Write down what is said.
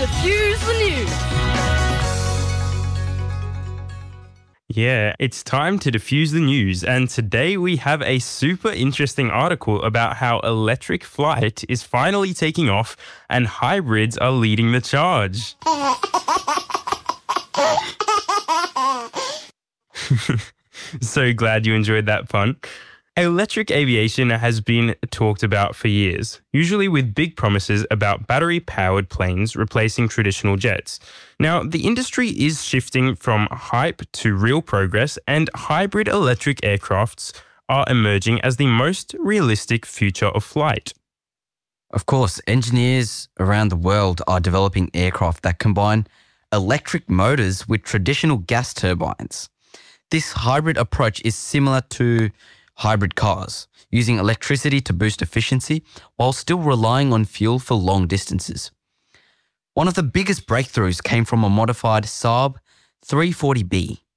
Diffuse the News. Yeah, it's time to diffuse the news, and today we have a super interesting article about how electric flight is finally taking off and hybrids are leading the charge. So glad you enjoyed that pun. Electric aviation has been talked about for years, usually with big promises about battery-powered planes replacing traditional jets. Now, the industry is shifting from hype to real progress, and hybrid electric aircrafts are emerging as the most realistic future of flight. Of course, engineers around the world are developing aircraft that combine electric motors with traditional gas turbines. This hybrid approach is similar to hybrid cars, using electricity to boost efficiency while still relying on fuel for long distances. One of the biggest breakthroughs came from a modified Saab 340B.